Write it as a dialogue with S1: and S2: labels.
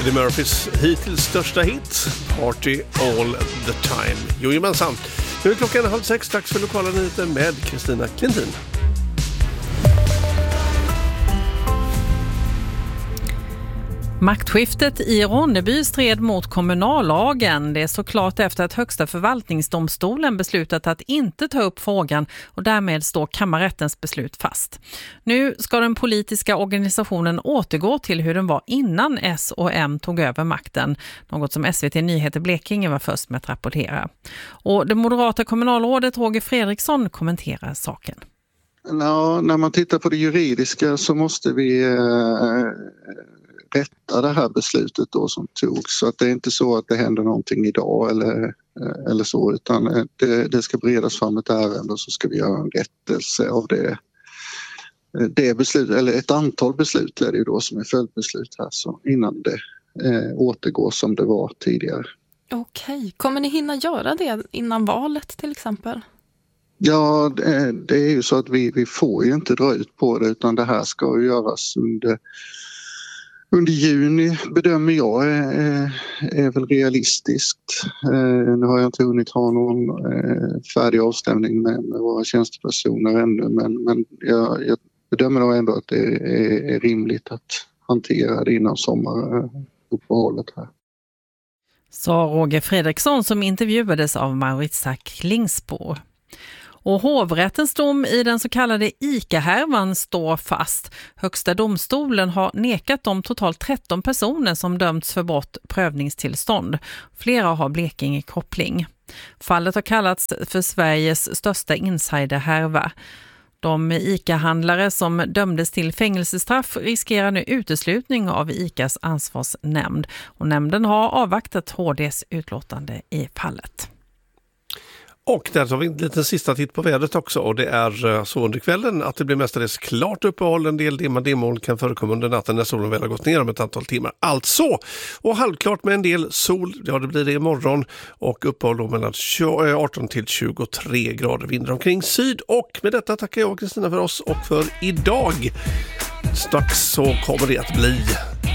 S1: Eddie Murphys hittills största hit, Party All the Time. Jo, gemensamt. Nu är klockan 5:30, dags för lokala nyheter med Kristina Klintin.
S2: Maktskiftet i Ronneby stred mot kommunallagen. Det är såklart efter att Högsta förvaltningsdomstolen beslutat att inte ta upp frågan och därmed står kammarrättens beslut fast. Nu ska den politiska organisationen återgå till hur den var innan S och M tog över makten. Något som SVT Nyheter Blekinge var först med att rapportera. Och det moderata kommunalrådet Roger Fredriksson kommenterar saken.
S3: När man tittar på det juridiska så måste vi rätta det här beslutet då som togs, så att det är inte så att det händer någonting idag eller så, utan det ska beredas fram ett ärende och så ska vi göra en rättelse av det beslut, eller ett antal beslut är det ju då som är följdbeslut här, så innan det återgår som det var tidigare.
S4: Okej, kommer ni hinna göra det innan valet till exempel?
S3: Ja, det är ju så att vi får ju inte dra ut på det, utan det här ska ju göras under juni, bedömer jag är väl realistiskt. Nu har jag inte hunnit ha någon färdig avstämning med våra tjänstepersoner ännu, men jag bedömer nog ändå att det är rimligt att hantera det innan sommaruppehållet här.
S2: Sa Roger Fredriksson som intervjuades av Maritza Klingsbo. Och hovrättens dom i den så kallade ICA-härvan står fast. Högsta domstolen har nekat de totalt 13 personer som dömts för brott prövningstillstånd. Flera har Blekinge-koppling. Fallet har kallats för Sveriges största insiderhärva. De ICA-handlare som dömdes till fängelsestraff riskerar nu uteslutning av ICAs ansvarsnämnd. Och nämnden har avvaktat HDs utlåtande i fallet.
S1: Och där tar vi en liten sista titt på vädret också, och det är så under kvällen att det blir mestadels klart uppehåll, en del dimmor kan förekomma under natten när solen väl har gått ner om ett antal timmar. Alltså, och halvklart med en del sol, ja det blir det imorgon, och uppehåll då mellan 18 till 23 grader, vindar omkring syd. Och med detta tackar jag och Kristina för oss och för idag. Strax så kommer det att bli